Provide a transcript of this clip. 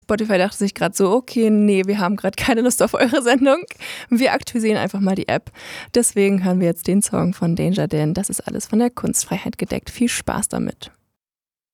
Spotify dachte sich gerade so, okay, nee, wir haben gerade keine Lust auf eure Sendung. Wir aktualisieren einfach mal die App. Deswegen hören wir jetzt den Song von Danger Dan. Das ist alles von der Kunstfreiheit gedeckt. Viel Spaß damit.